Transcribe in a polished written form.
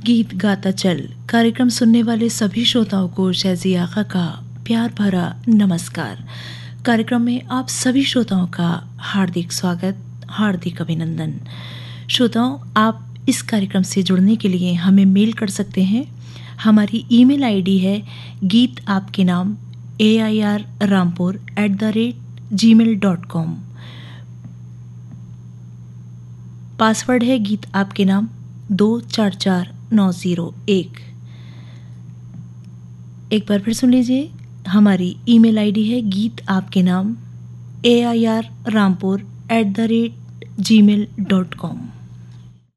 गीत गाता चल कार्यक्रम सुनने वाले सभी श्रोताओं को शहज़ी आका का प्यार भरा नमस्कार। कार्यक्रम में आप सभी श्रोताओं का हार्दिक स्वागत, हार्दिक अभिनंदन। श्रोताओं, आप इस कार्यक्रम से जुड़ने के लिए हमें मेल कर सकते हैं। हमारी ईमेल आईडी है गीत आपके नाम airrampur@gmail.com। पासवर्ड है गीत आपके नाम 244901। एक बार फिर सुन लीजिए, हमारी ईमेल आईडी है गीत आपके नाम airrampur@gmail.com।